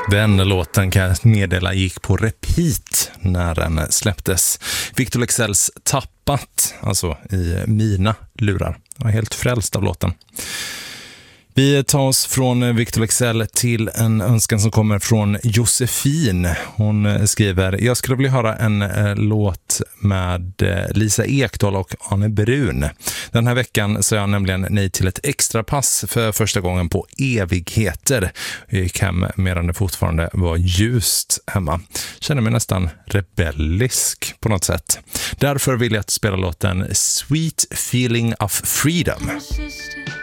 Den låten kan jag meddela gick på repeat när den släpptes. Victor Leksells Tappat, alltså i mina lurar. Jag var helt frälst av låten. Vi tar oss från Victor Leksell till en önskan som kommer från Josefin. Hon skriver: jag skulle vilja höra en låt med Lisa Ekdahl och Arne Brun. Den här veckan så är jag nämligen nej till ett extra pass för första gången på evigheter. Jag gick hem medan det fortfarande var ljust hemma. Känner mig nästan rebellisk på något sätt. Därför vill jag spela låten Sweet Feeling of Freedom.